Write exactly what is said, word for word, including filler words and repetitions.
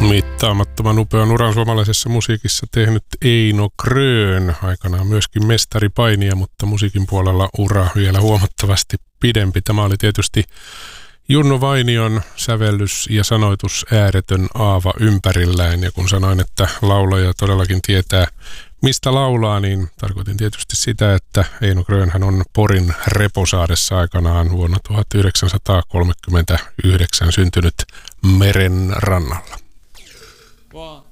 Mittaamattoman upean uran suomalaisessa musiikissa tehnyt Eino Grön, aikanaan myöskin mestaripainija, mutta musiikin puolella ura vielä huomattavasti pidempi. Tämä oli tietysti Junno Vainion sävellys ja sanoitus ääretön aava ympärillään. Ja kun sanoin, että laulaja todellakin tietää, mistä laulaa, niin tarkoitin tietysti sitä, että Eino Grönhän on Porin Reposaaressa aikanaan vuonna tuhatyhdeksänsataakolmekymmentäyhdeksän syntynyt meren rannalla. One,